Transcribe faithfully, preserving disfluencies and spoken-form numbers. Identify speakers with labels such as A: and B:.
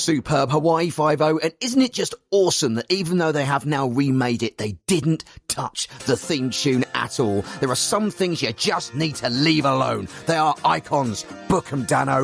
A: superb Hawaii Five-O, and isn't it just awesome that even though they have now remade it, they didn't touch the theme tune at all. There are some things you just need to leave alone. They are icons. Book 'em, Dano.